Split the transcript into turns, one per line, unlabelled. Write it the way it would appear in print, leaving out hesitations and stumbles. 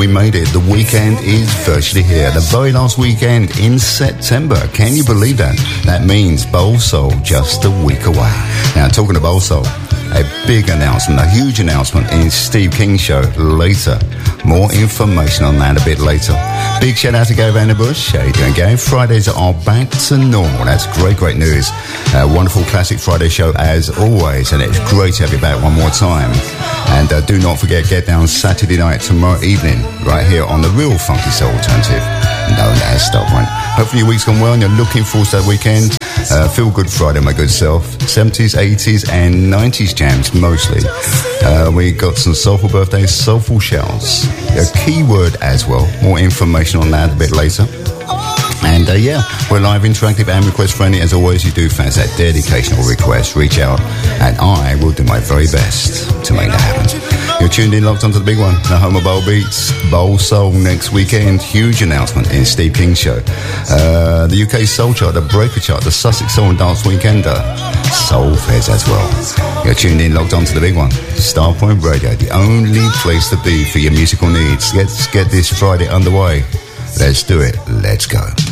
we made it. The weekend is virtually here. The very last weekend in September. Can you believe that? That means Bowl Soul just a week away. Now, talking of Bowl Soul, a big announcement, a huge announcement in Steve King's show later. More information on that a bit later. Big shout out to Gary Vanderbush. How you doing, Gary? Fridays are back to normal. That's great, great news. Wonderful classic Friday show as always, and it's great to have you back one more time. And do not forget, get down Saturday night, tomorrow evening, right here on the Real Funky Soul Alternative, known as Starpoint. Hopefully your week's gone well and you're looking forward to that weekend. Feel Good Friday, my good self. 70s, 80s and 90s jams mostly. We got some soulful birthdays, soulful shouts, a keyword as well. More information on that a bit later. And yeah, we're live, interactive and request friendly. As always, you do fancy that dedication or request, reach out and I will do my very best to make that happen. You're tuned in, locked onto the big one, the home of Bowl Beats, Bowl Soul next weekend. Huge announcement in Steve King's show. The UK Soul Chart, the Breaker Chart, the Sussex Soul and Dance Weekender, Soul Fairs as well. You're tuned in, locked onto the big one, Starpoint Radio, the only place to be for your musical needs. Let's get this Friday underway. Let's do it. Let's go.